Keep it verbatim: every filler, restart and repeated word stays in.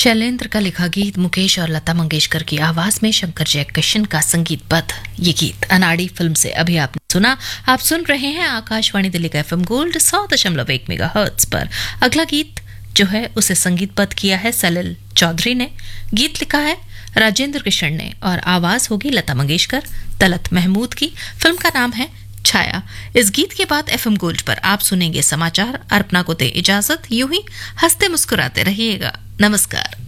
शैलेंद्र का लिखा गीत, मुकेश और लता मंगेशकर की आवाज में शंकर जयकिशन का संगीतबद्ध ये गीत अनाड़ी फिल्म से अभी आपने सुना। आप सुन रहे हैं आकाशवाणी दिल्ली का एफएम गोल्ड सौ दशमलव एक मेगा हर्ट्ज पर। अगला गीत जो है उसे संगीतबद्ध किया है सलिल चौधरी ने, गीत लिखा है राजेंद्र कृष्ण ने और आवाज होगी लता मंगेशकर, तलत महमूद की। फिल्म का नाम है छाया। इस गीत के बाद एफएम गोल्ड पर आप सुनेंगे समाचार। अर्पणा को दे इजाजत, यूं ही हंसते मुस्कुराते रहिएगा। नमस्कार।